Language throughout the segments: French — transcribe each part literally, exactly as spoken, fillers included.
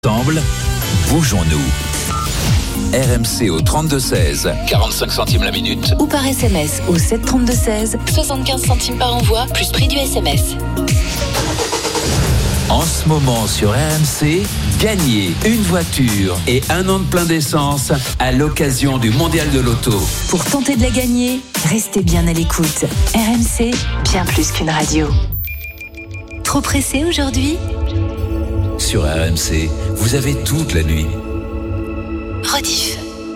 Ensemble, bougeons-nous. R M C au trente-deux seize, quarante-cinq centimes la minute. Ou par S M S au sept trente-deux seize, soixante-quinze centimes par envoi, plus prix du S M S. En ce moment sur R M C, gagnez une voiture et un an de plein d'essence à l'occasion du Mondial de l'Auto. Pour tenter de la gagner, restez bien à l'écoute. R M C, bien plus qu'une radio. Trop pressé aujourd'hui ? Sur R M C, vous avez toute la nuit. Rediff.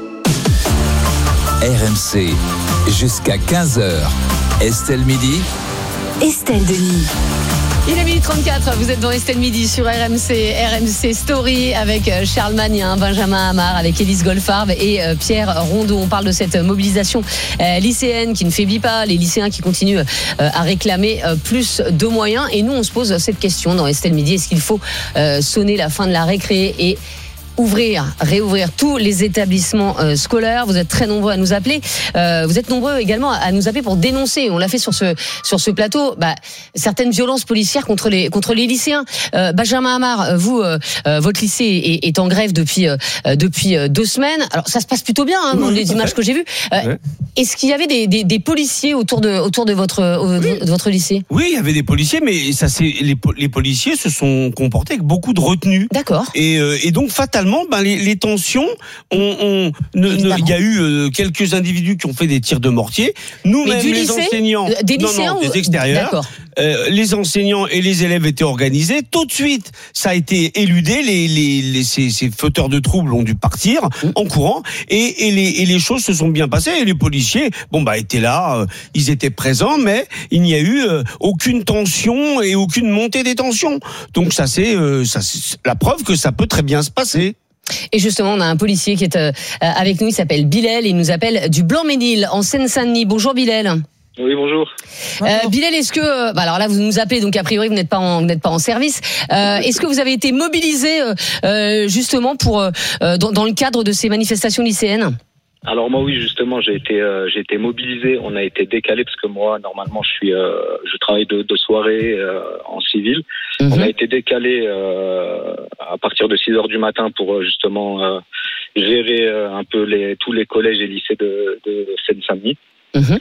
R M C, jusqu'à quinze heures. Estelle Midi. Estelle Denis. Il est midi trente-quatre, vous êtes dans Estelle Midi sur R M C, R M C Story avec Charles Magnin, Benjamin Hamar, avec Élise Goldfarb et Pierre Rondeau. On parle de cette mobilisation lycéenne qui ne faiblit pas, les lycéens qui continuent à réclamer plus de moyens. Et nous, on se pose cette question dans Estelle Midi, est-ce qu'il faut sonner la fin de la récré et ouvrir, réouvrir tous les établissements euh, scolaires? Vous êtes très nombreux à nous appeler. Euh, vous êtes nombreux également à nous appeler pour dénoncer. On l'a fait sur ce sur ce plateau. Bah, certaines violences policières contre les contre les lycéens. Euh, Benjamin Hamar, vous, euh, euh, votre lycée est, est en grève depuis euh, depuis deux semaines. Alors ça se passe plutôt bien hein, dans les images que j'ai vues. Euh, ouais. Est-ce qu'il y avait des, des, des policiers autour de autour de votre euh, oui. de votre lycée? Oui, il y avait des policiers, mais ça c'est les les policiers se sont comportés avec beaucoup de retenue. D'accord. Et euh, et donc fatalement Ben les, les tensions, on, on, ne, ne, il y a eu euh, quelques individus qui ont fait des tirs de mortier. Nous-mêmes, les lycée, enseignants, des non, lycéens non, ou... des extérieurs, euh, les enseignants et les élèves étaient organisés. Tout de suite, ça a été éludé. Les, les, les ces, ces fauteurs de troubles ont dû partir mmh. en courant, et, et, les, et les choses se sont bien passées. Et les policiers, bon bah étaient là, euh, ils étaient présents, mais il n'y a eu euh, aucune tension et aucune montée des tensions. Donc ça c'est, euh, ça c'est la preuve que ça peut très bien se passer. Et justement, on a un policier qui est euh, avec nous, il s'appelle Bilal, et il nous appelle du Blanc-Ménil, en Seine-Saint-Denis. Bonjour Bilal. Oui, bonjour. Euh, Bilal, est-ce que, bah alors là, vous nous appelez, donc a priori, vous n'êtes pas en, vous n'êtes pas en service. Euh, est-ce que vous avez été mobilisé euh, justement pour euh, dans, dans le cadre de ces manifestations lycéennes? Alors moi oui, justement, j'ai été euh, j'ai été mobilisé. On a été décalé parce que moi normalement je suis euh, je travaille de, de soirée euh, en civil. Mm-hmm. On a été décalé euh, à partir de six heures du matin pour justement euh, gérer euh, un peu les tous les collèges et lycées de, de Seine-Saint-Denis. Mm-hmm.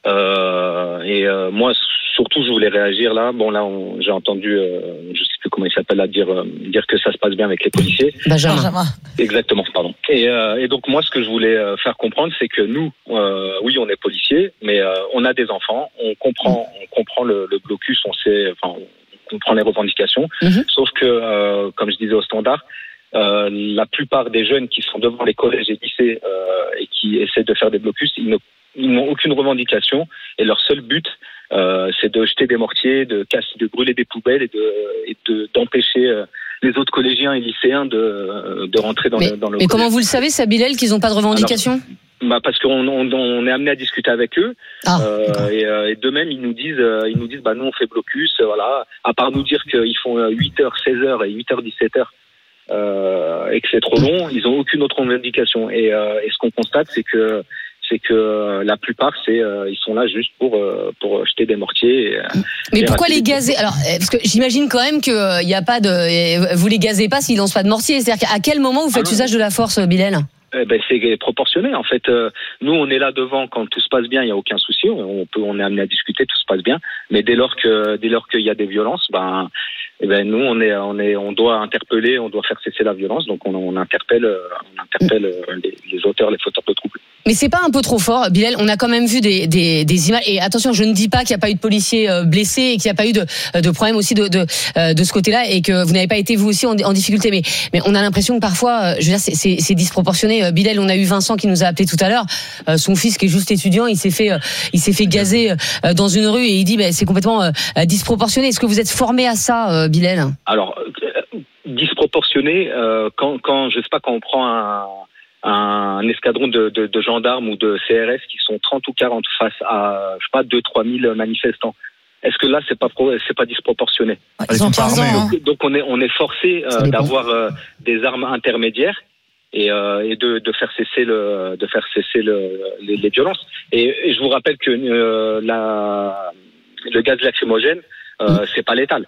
Euh, et euh, moi surtout je voulais réagir là. Bon là on, j'ai entendu euh, je sais plus comment il s'appelle là dire euh, dire que ça se passe bien avec les policiers. Benjamin. Exactement, pardon. Et, euh, et donc moi ce que je voulais faire comprendre c'est que nous euh, oui on est policiers mais euh, on a des enfants, on comprend on comprend le, le blocus, on sait enfin on comprend les revendications. Mm-hmm. Sauf que euh, comme je disais au standard euh, la plupart des jeunes qui sont devant les collèges et lycées euh, et qui essaient de faire des blocus, ils ne Ils n'ont aucune revendication et leur seul but, euh, c'est de jeter des mortiers, de casser, de brûler des poubelles et de, et de d'empêcher euh, les autres collégiens et lycéens de, de rentrer dans mais, le dans le. Mais comment vous le savez, ça, Bilal, qu'ils n'ont pas de revendication? Alors, bah parce qu'on on, on est amené à discuter avec eux ah, euh, et, euh, et d'eux-mêmes ils nous disent euh, ils nous disent bah nous on fait blocus euh, voilà à part nous dire qu'ils font huit heures seize heures et huit heures dix-sept heures euh, et que c'est trop long, ils ont aucune autre revendication et, euh, et ce qu'on constate c'est que c'est que la plupart, c'est euh, ils sont là juste pour euh, pour jeter des mortiers. Et, mais et pourquoi les gazer? Alors, parce que j'imagine quand même que il euh, y a pas de, vous les gazez pas s'ils lancent pas de mortiers. C'est-à-dire qu'à quel moment vous faites ah usage de la force, Bilal? Eh ben c'est proportionné en fait. Euh, nous on est là devant quand tout se passe bien, il y a aucun souci. On peut, on est amené à discuter, tout se passe bien. Mais dès lors que dès lors qu'il y a des violences, ben, eh ben nous on est on est on doit interpeller, on doit faire cesser la violence. Donc on, on interpelle on interpelle les, les auteurs, les fauteurs de troubles. Mais c'est pas un peu trop fort, Bilal? On a quand même vu des, des, des images. Et attention, je ne dis pas qu'il n'y a pas eu de policiers blessés et qu'il n'y a pas eu de, de problème aussi de, de, de ce côté-là et que vous n'avez pas été vous aussi en, en difficulté. Mais, mais on a l'impression que parfois, je veux dire, c'est, c'est, c'est disproportionné. Bilal, on a eu Vincent qui nous a appelé tout à l'heure. Son fils qui est juste étudiant, il s'est fait, il s'est fait gazer dans une rue et il dit, ben, c'est complètement disproportionné. Est-ce que vous êtes formé à ça, Bilal? Alors, disproportionné, euh, quand, quand, je sais pas, quand on prend un, un escadron de, de, de gendarmes ou de C R S qui sont trente ou quarante face à, je sais pas, deux trois mille manifestants. Est-ce que là, c'est pas pro, c'est pas disproportionné? Ils ont quinze ans. Hein. Donc, donc on est, on est forcé euh, d'avoir euh, des armes intermédiaires et, euh, et de, de faire cesser le, de faire cesser le, les, les violences. Et, et je vous rappelle que euh, la, le gaz lacrymogène, euh, mmh. c'est pas létal.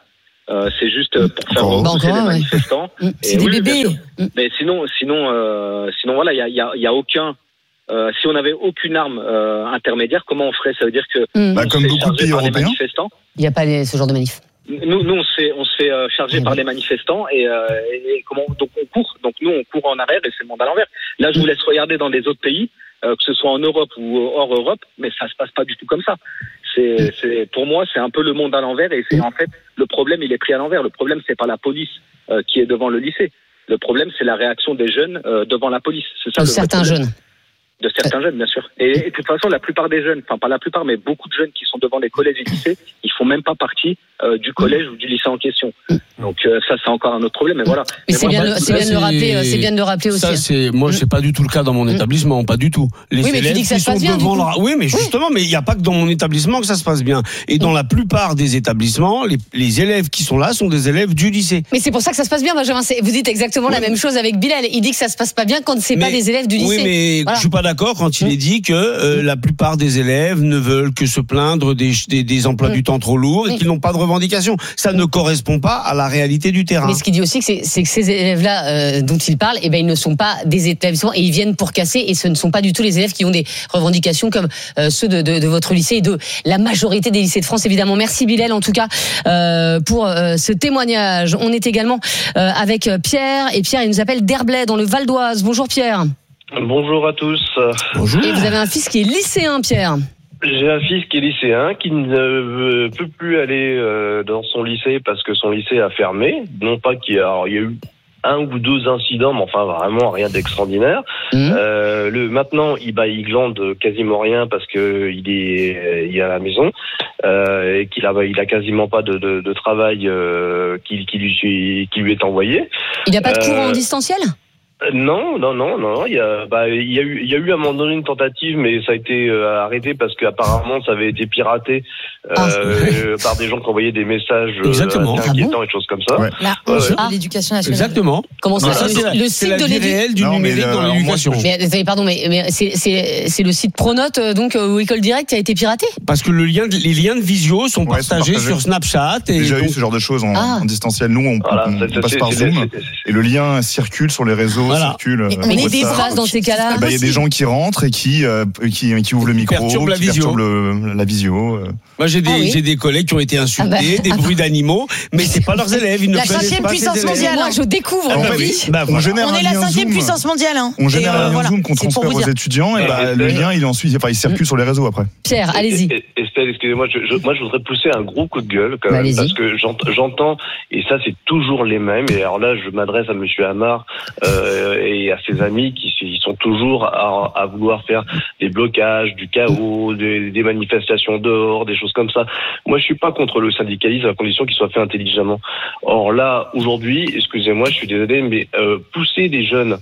Euh, c'est juste pour faire Encore. repousser Encore, les ouais. manifestants. C'est Et des oui, bien bébés. sûr. Mais sinon, sinon, euh, sinon voilà, il y a, y a, y a aucun. Euh, si on n'avait aucune arme euh, intermédiaire, comment on ferait? Ça veut dire que Mm. Bah, on comme se fait beaucoup de charger pays par les européens. manifestants. Il n'y a pas les- ce genre de manif. Nous, nous, on se fait, on se fait euh, charger Ah, par oui. les manifestants et, euh, et comment donc on court. Donc nous, on court en arrière et c'est le monde à l'envers. Là, je vous laisse regarder dans les autres pays, euh, que ce soit en Europe ou hors Europe, mais ça se passe pas du tout comme ça. C'est, c'est pour moi, c'est un peu le monde à l'envers et c'est en fait le problème, il est pris à l'envers. Le problème, c'est pas la police euh, qui est devant le lycée. Le problème, c'est la réaction des jeunes euh, devant la police. C'est ça. De le vrai certains problème. jeunes. De certains jeunes, bien sûr. Et, et de toute façon, la plupart des jeunes, enfin pas la plupart, mais beaucoup de jeunes qui sont devant les collèges et lycées, ils font même pas partie euh, du collège ou du lycée en question. Donc euh, ça, c'est encore un autre problème. Mais voilà. Mais Mais c'est moi, bien, bah, de- c'est là, bien de le c'est- rappeler, euh, c'est bien de le rappeler aussi. Ça, c'est, moi, Mm. c'est pas du tout le cas dans mon établissement, pas du tout. Les Oui, mais tu élèves dis que ça qui se passe sont bien, du devant coup. leur- Oui, mais justement, mais il n'y a pas que dans mon établissement que ça se passe bien. Et dans la plupart des établissements, les, les élèves qui sont là sont des élèves du lycée. Mais c'est pour ça que ça se passe bien, Benjamin. C'est- Vous dites exactement la Oui. même chose avec Bilal. Il dit que ça se passe pas bien quand c'est pas Mais- des élèves du lycée. Oui, mais Voilà. je suis pas d'accord quand il est dit que euh, la plupart des élèves ne veulent que se plaindre des, des, des emplois Mm. du temps trop lourds et Oui. qu'ils n'ont pas de revendications. Ça ne correspond pas à la réalité du terrain. Mais ce qu'il dit aussi, c'est c'est que ces élèves-là euh, dont il parle, eh ben, ils ne sont pas des établissements et ils viennent pour casser. Et ce ne sont pas du tout les élèves qui ont des revendications comme euh, ceux de, de, de votre lycée et de la majorité des lycées de France, évidemment. Merci Bilal, en tout cas, euh, pour euh, ce témoignage. On est également euh, avec Pierre. Et Pierre, il nous appelle d'Herblay, dans le Val d'Oise. Bonjour Pierre. Bonjour à tous. Bonjour. Et vous avez un fils qui est lycéen, Pierre. J'ai un fils qui est lycéen, qui ne veut- peut plus aller euh, dans son lycée parce que son lycée a fermé. Non pas qu'il y a, alors, il y a eu un ou deux incidents, mais enfin vraiment rien d'extraordinaire. Mmh. Euh, le maintenant, il bah, il glande quasiment rien parce que il est il est à la maison euh, et qu'il a il a quasiment pas de, de, de travail euh, qui, qui lui qui lui est envoyé. Il n'y a pas de cours Euh, en distanciel? Euh, Non, non, non, non. Il y a, bah, il y a eu, il y a eu à un moment donné une tentative, mais ça a été euh, arrêté parce qu'apparemment ça avait été piraté euh, Ah. euh, par des gens qui envoyaient des messages euh, Exactement. assez Ah bon inquiétants et des choses comme ça. Ouais. La Ouais, honte ouais. de l'éducation nationale. Exactement. Comment ça, Non, c'est ça, c'est le, la- le c'est site la de vie l'éducation? réelle du Non, mais numérique le- dans alors, l'éducation. moi, Mais attendez, pardon, mais, mais c'est, c'est, c'est le site Pronote, euh, donc, euh, ou École Directe, qui a été piraté? Parce que le lien, de- les liens de visio sont Ouais, sont partagés partagés. sur Snapchat. Et J'ai déjà eu donc- ce genre de choses en, Ah. en distanciel. Nous, on, Voilà, on- ça, on ça, passe c'est- par c'est- Zoom c'est- c'est- et le lien circule sur les réseaux, Voilà. circule. euh, Mais au on est Qu'est-ce des qui se WhatsApp. passe dans ces cas-là? Bah, il y a des gens qui rentrent et qui, euh, qui, qui ouvrent le micro, perturbent la qui visio. perturbent le- la visio. euh. Moi, j'ai des, Ah oui. j'ai des collègues qui ont été insultés, Ah bah. des bruits d'animaux, mais c'est pas leurs élèves. Ils ne La connaissent cinquième pas puissance ces élèves. mondiale. Moi, je découvre. En ma fait, vie. Bah, on voilà. génère On un est la lien cinquième Zoom. puissance mondiale. Hein. On génère Et, euh, un lien voilà. Zoom qu'on C'est pour transfère vous aux dire. étudiants et Et- bah, et- le et- lien, il est ensuite, enfin, il circule sur les réseaux après. Pierre, allez-y. Et- et- Estelle, excusez-moi, je, je- moi je voudrais pousser un gros coup de gueule quand Bah, même, allez-y. parce que j'ent- j'entends, et ça c'est toujours les mêmes, et alors là je m'adresse à Monsieur Hamar euh, et à ses amis qui ils sont toujours à, à vouloir faire des blocages, du chaos, des, des manifestations dehors, des choses comme ça. Moi je suis pas contre le syndicalisme à condition qu'il soit fait intelligemment. Or là, aujourd'hui, excusez-moi, je suis désolé, mais euh, pousser des jeunes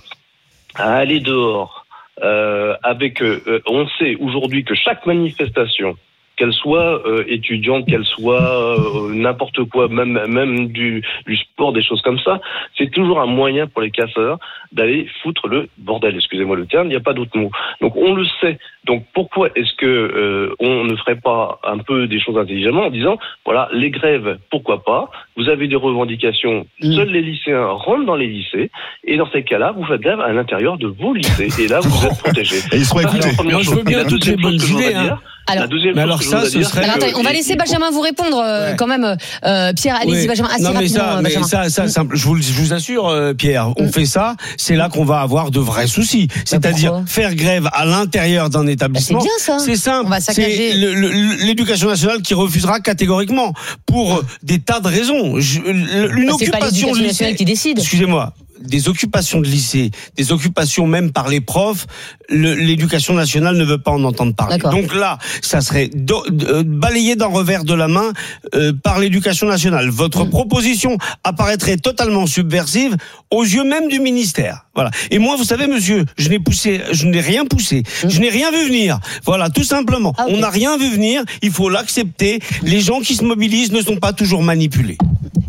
à aller dehors, euh, avec, euh, on sait aujourd'hui que chaque manifestation, qu'elle soit euh, étudiante, qu'elle soit euh, n'importe quoi, même même du, du sport, des choses comme ça, c'est toujours un moyen pour les casseurs d'aller foutre le bordel. Excusez-moi le terme, il n'y a pas d'autre mot. Donc on le sait. Donc pourquoi est-ce que euh, on ne ferait pas un peu des choses intelligemment en disant voilà, les grèves, pourquoi pas, vous avez des revendications, Mmh. seuls les lycéens rentrent dans les lycées, et dans ces cas-là, vous faites grève à l'intérieur de vos lycées, et là vous êtes protégés. Et ils seront Ça, c'est écoutés. la première Moi, je chose. veux bien La toutes deuxième les chose bonnes que je voudrais idées, hein. dire, Alors, la deuxième mais chose alors que je ça, voudrais ce dire, serait- c'est Alors, que- attendez, on va il- laisser il- Benjamin vous répondre euh, Ouais. quand même. Euh, Pierre, allez-y, Oui. Benjamin. Assez non, mais rapidement, ça, euh, mais Benjamin. ça, ça, simple. Je vous, je vous assure, euh, Pierre, on Mm. fait ça, c'est là qu'on va avoir de vrais soucis. C'est-à-dire pourquoi faire grève à l'intérieur d'un Bah, c'est établissement. bien ça. C'est simple. On va saccager. C'est le- le- l'éducation nationale qui refusera catégoriquement pour des tas de raisons. Je- le- une Bah, c'est pas occupation l'éducation de lycée. nationale qui décide. Excusez-moi. Des occupations de lycée, des occupations même par les profs, le- l'éducation nationale ne veut pas en entendre parler. D'accord. Donc là, ça serait do, de- balayé d'un revers de la main euh, par l'éducation nationale. Votre Mm. proposition apparaîtrait totalement subversive aux yeux même du ministère. Voilà. Et moi, vous savez, monsieur, je n'ai poussé, je n'ai rien poussé, Mm. je n'ai rien vu venir. Voilà, tout simplement. Ah, ok. On n'a rien vu venir. Il faut l'accepter. Les gens qui se mobilisent ne sont pas toujours manipulés.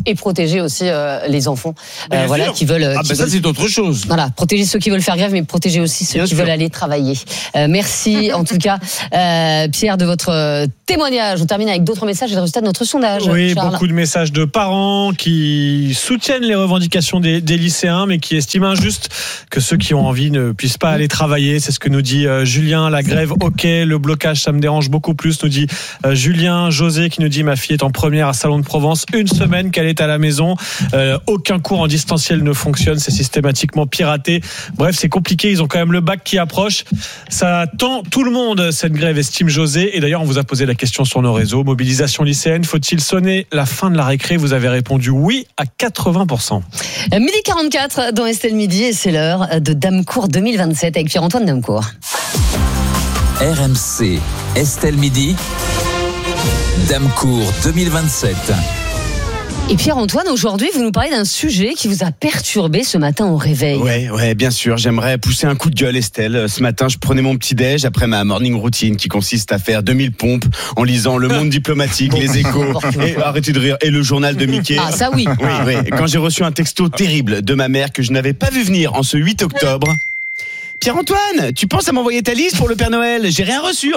Et protéger aussi euh, les enfants, Bien euh, voilà, sûr. qui veulent. Ah qui ben ça veulent- c'est autre chose. Voilà, protéger ceux qui veulent faire grève, mais protéger aussi ceux Bien qui sûr. veulent aller travailler. Euh, merci en tout cas, euh, Pierre, de votre euh, témoignage. On termine avec d'autres messages et le résultat de notre sondage. Oui, Charles. beaucoup de messages de parents qui soutiennent les revendications des, des lycéens, mais qui estiment injuste que ceux qui ont envie ne puissent pas aller travailler. C'est ce que nous dit euh, Julien. La grève, ok, le blocage, ça me dérange beaucoup plus, nous dit euh, Julien. José qui nous dit: ma fille est en première à Salon de Provence, une semaine qu'elle est à la maison, euh, aucun cours en distanciel ne fonctionne, c'est systématiquement piraté. Bref, c'est compliqué, ils ont quand même le bac qui approche. Ça tend tout le monde, cette grève, estime José. Et d'ailleurs, on vous a posé la question sur nos réseaux. Mobilisation lycéenne, faut-il sonner la fin de la récré? Vous avez répondu oui à quatre-vingts pour cent. Euh, Midi quarante-quatre dans Estelle Midi, et c'est l'heure de Damecourt deux mille vingt-sept avec Pierre-Antoine Damecourt. R M C, Estelle Midi, Damecourt deux mille vingt-sept. Et Pierre-Antoine, aujourd'hui, vous nous parlez d'un sujet qui vous a perturbé ce matin au réveil. Ouais, ouais, bien sûr. J'aimerais pousser un coup de gueule, Estelle. Ce matin, je prenais mon petit déj après ma morning routine qui consiste à faire deux mille pompes en lisant Le Monde diplomatique, Les Échos, et arrêtez de rire, et le journal de Mickey. Ah, ça oui. Oui, oui. Et quand j'ai reçu un texto terrible de ma mère que je n'avais pas vu venir en ce huit octobre. Pierre-Antoine, tu penses à m'envoyer ta liste pour le Père Noël? J'ai rien reçu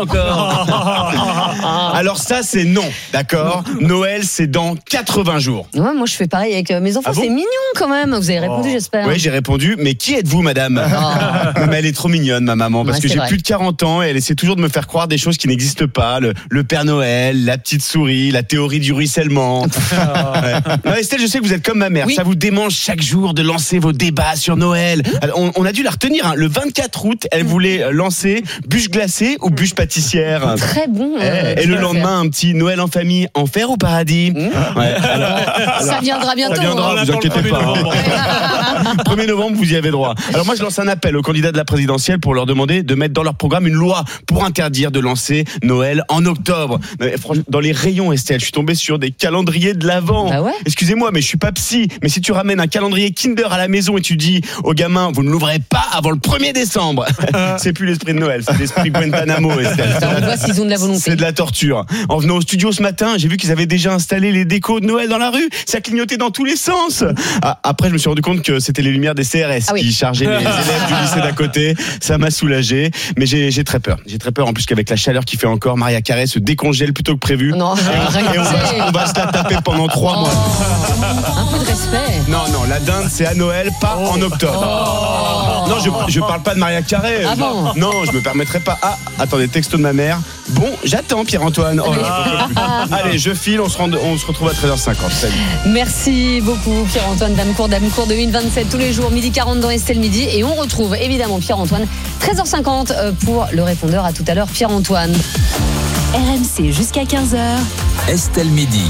encore. Alors ça, c'est non, d'accord? Noël, c'est dans quatre-vingts jours. Ouais, moi je fais pareil avec euh, mes enfants, Ah bon c'est mignon quand même. Vous avez répondu, j'espère. Oui, j'ai répondu, mais qui êtes-vous, madame? Oh. Mais elle est trop mignonne, ma maman, parce Ouais, que c'est j'ai vrai. plus de quarante ans et elle essaie toujours de me faire croire des choses qui n'existent pas. Le, le Père Noël, la petite souris, la théorie du ruissellement. Ouais. Non, Estelle, je sais que vous êtes comme ma mère. Oui. Ça vous démange chaque jour de lancer vos débats sur Noël. Alors, on, on a dû la retenir. Hein. Le vingt-quatre août, elle voulait lancer bûche glacée ou bûche pâtissière. Très bon. euh, Et tu le vas lendemain, un petit Noël en famille, enfer ou paradis? Ouais, alors- faire. Ça viendra bientôt. ça viendra, hein. vous inquiétez pas. hein. premier novembre, vous y avez droit. Alors moi, je lance un appel aux candidats de la présidentielle pour leur demander de mettre dans leur programme une loi pour interdire de lancer Noël en octobre. Mais franchement, dans les rayons, Estelle, je suis tombé sur des calendriers de l'Avent. Ah ouais? Excusez-moi, mais je suis pas psy. Mais si tu ramènes un calendrier Kinder à la maison et tu dis aux gamins, vous ne l'ouvrez pas avant le premier décembre, c'est plus l'esprit de Noël, c'est l'esprit Guantanamo, Estelle. On voit s'ils ont de la volonté. C'est de la torture. En venant au studio ce matin, j'ai vu qu'ils avaient déjà installé les décos de Noël dans la rue. Ça clignotait dans tous les sens. Ah, après, je me suis rendu compte que c'était les lumières des C R S Ah oui. qui chargeaient les élèves du lycée d'à côté. Ça m'a soulagé. Mais j'ai, j'ai très peur. J'ai très peur en plus qu'avec la chaleur qu'il fait encore, Maria Carré se décongèle plutôt que prévu. Non, Et on va, on va se la taper pendant trois mois. un peu de respect. Non, non, la dinde, c'est à Noël, pas en octobre. Non, je, je parle pas de Maria Carré. Ah bon? Non, je me permettrai pas. Ah, attendez, texto de ma mère. Bon, j'attends, Pierre-Antoine. Oh, là, allez, je file, on se, rend, on se retrouve à treize heures cinquante. Salut. Merci beaucoup Pierre-Antoine Damecourt, Damecourt deux mille vingt-sept tous les jours, midi quarante dans Estelle Midi. Et on retrouve évidemment Pierre-Antoine, treize heures cinquante pour le répondeur. À tout à l'heure, Pierre-Antoine. R M C jusqu'à quinze heures. Estelle Midi.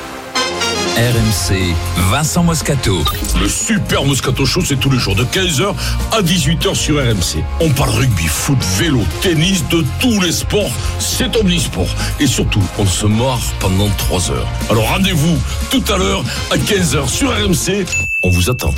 R M C, Vincent Moscato. Le Super Moscato Show, c'est tous les jours de quinze heures à dix-huit heures sur R M C. On parle rugby, foot, vélo, tennis, de tous les sports. C'est omnisport. Et surtout, on se marre pendant trois heures. Alors rendez-vous tout à l'heure à quinze heures sur R M C. On vous attend.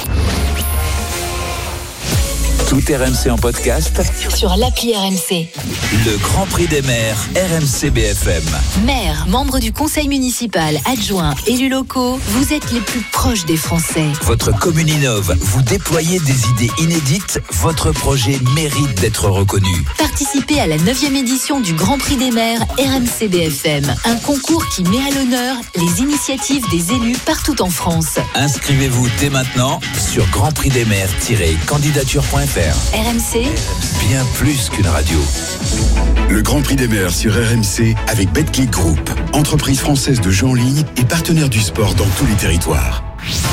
Tout R M C en podcast. Sur l'appli R M C. Le Grand Prix des maires, R M C B F M. Maire, membre du conseil municipal, adjoint, élus locaux, vous êtes les plus proches des Français. Votre commune innove, vous déployez des idées inédites, votre projet mérite d'être reconnu. Participez à la neuvième édition du Grand Prix des maires R M C B F M, un concours qui met à l'honneur les initiatives des élus partout en France. Inscrivez-vous dès maintenant sur grand prix des maires tiret candidature point f r. R M C, Bien plus qu'une radio. Le Grand Prix des maires sur R M C avec Betclic Group, entreprise française de jeux en ligne et partenaire du sport dans tous les territoires.